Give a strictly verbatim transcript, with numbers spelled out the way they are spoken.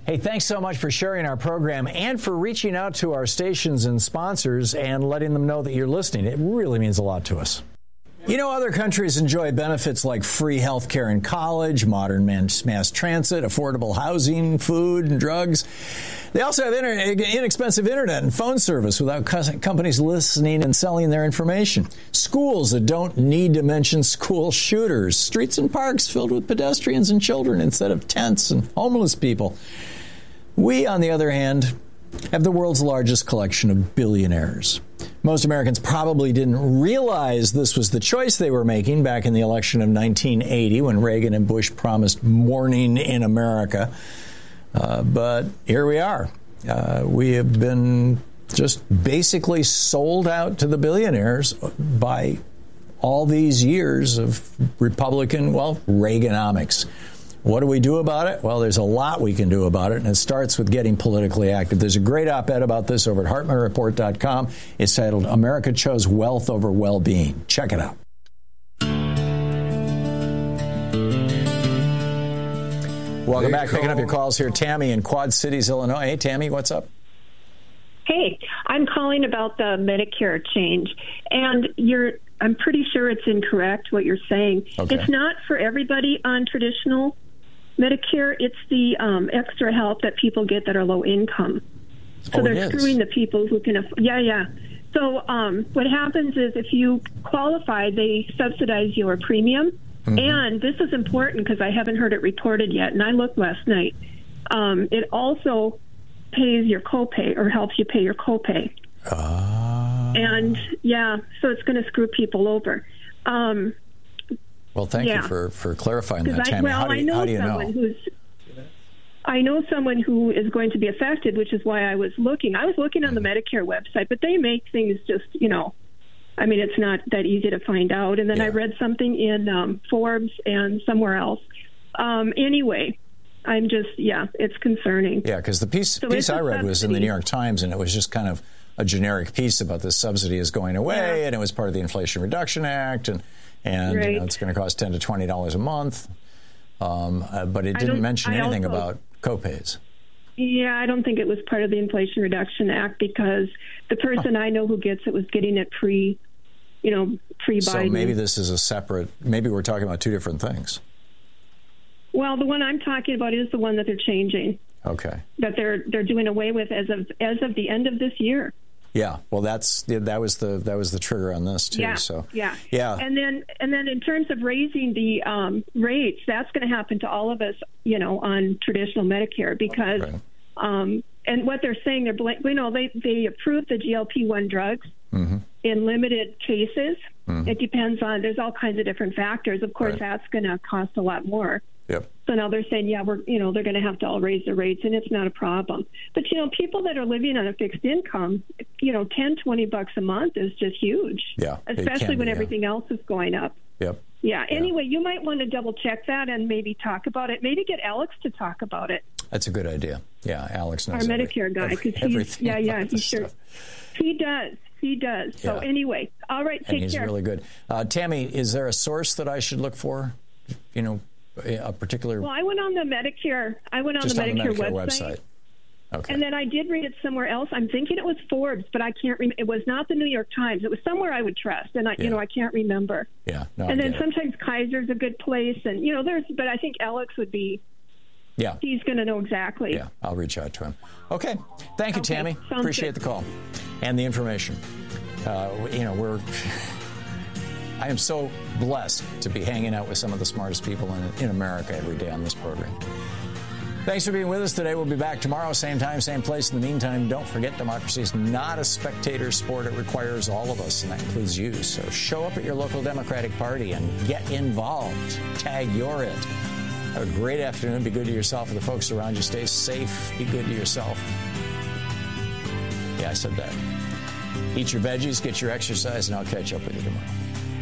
Hey, thanks so much for sharing our program and for reaching out to our stations and sponsors and letting them know that you're listening. It really means a lot to us. You know, other countries enjoy benefits like free health care in college, modern mass transit, affordable housing, food, and drugs. They also have inter- inexpensive internet and phone service without companies listening and selling their information. Schools that don't need to mention school shooters. Streets and parks filled with pedestrians and children instead of tents and homeless people. We, on the other hand, have the world's largest collection of billionaires. Most Americans probably didn't realize this was the choice they were making back in the election of nineteen eighty when Reagan and Bush promised morning in America. Uh, but here we are. Uh, we have been just basically sold out to the billionaires by all these years of Republican, well, Reaganomics. What do we do about it? Well, there's a lot we can do about it, and it starts with getting politically active. There's a great op-ed about this over at Hartman Report dot com. It's titled, America Chose Wealth Over Well-Being. Check it out. Welcome back. Picking up your calls here. Tammy in Quad Cities, Illinois. Hey, Tammy, what's up? Hey, I'm calling about the Medicare change, and you're I'm pretty sure it's incorrect what you're saying. Okay. It's not for everybody on traditional Medicare. It's the um, extra help that people get that are low income. So oh, they're screwing the people who can afford. Yeah, yeah. So um, what happens is if you qualify, they subsidize your premium. Mm-hmm. And this is important because I haven't heard it reported yet, and I looked last night. Um, it also pays your copay or helps you pay your copay. Uh... And, yeah, so it's going to screw people over. Um, well, thank yeah. you for, for clarifying that, I, Tammy. well, how do you, I know how do you someone know? Who's, I know someone who is going to be affected, which is why I was looking. I was looking on the Medicare website, but they make things just, you know, I mean, it's not that easy to find out. And then yeah. I read something in um, Forbes and somewhere else. Um, anyway, I'm just, yeah, it's concerning. Yeah, because the piece, so piece I read subsidy. was in the New York Times, and it was just kind of a generic piece about this subsidy is going away, yeah. and it was part of the Inflation Reduction Act, and, and right. you know, it's going to cost ten to twenty dollars a month. Um, uh, but it I didn't don't- mention I anything also- about copays. Yeah, I don't think it was part of the Inflation Reduction Act because the person huh. I know who gets it was getting it pre, you know, pre-Biden. So maybe this is a separate, maybe we're talking about two different things. Well, the one I'm talking about is the one that they're changing. Okay. That they're they're doing away with as of as of the end of this year. Yeah, well, that's that was the that was the trigger on this too. Yeah, so yeah, yeah. And then and then in terms of raising the um, rates, that's going to happen to all of us, you know, on traditional Medicare because, right. um, and what they're saying, they're bl- you know they they approved the G L P one drugs mm-hmm. in limited cases. Mm-hmm. It depends on there's all kinds of different factors. Of course, right. that's going to cost a lot more. Yep. So now they're saying, yeah, we're, you know, they're going to have to all raise the rates, and it's not a problem. But, you know, people that are living on a fixed income, you know, ten, twenty bucks a month is just huge. Yeah. Especially when be, everything yeah. else is going up. Yep. Yeah. Anyway, yeah. you might want to double check that and maybe talk about it. Maybe get Alex to talk about it. That's a good idea. Yeah, Alex knows our every, Medicare guy, every, because he's yeah, yeah, he sure stuff. he does. He does. So yeah. anyway, all right, take and he's care. really good. Uh, Tammy, is there a source that I should look for? You know, a particular. Well, I went on the Medicare. I went on just the on Medicare, the Medicare website. website. Okay. And then I did read it somewhere else. I'm thinking it was Forbes, but I can't remember. It was not the New York Times. It was somewhere I would trust, and I, yeah. you know, I can't remember. Yeah. No, and I then get sometimes it. Kaiser's a good place, and you know, there's. But I think Alex would be. Yeah. He's going to know exactly. Yeah, I'll reach out to him. Okay. Thank you, okay. Tammy. Sounds Appreciate good. the call and the information. Uh, you know, we're. I am so blessed to be hanging out with some of the smartest people in, in America every day on this program. Thanks for being with us today. We'll be back tomorrow, same time, same place. In the meantime, don't forget democracy is not a spectator sport. It requires all of us, and that includes you. So show up at your local Democratic Party and get involved. Tag you're it. Have a great afternoon. Be good to yourself and the folks around you. Stay safe. Be good to yourself. Yeah, I said that. Eat your veggies, get your exercise, and I'll catch up with you tomorrow.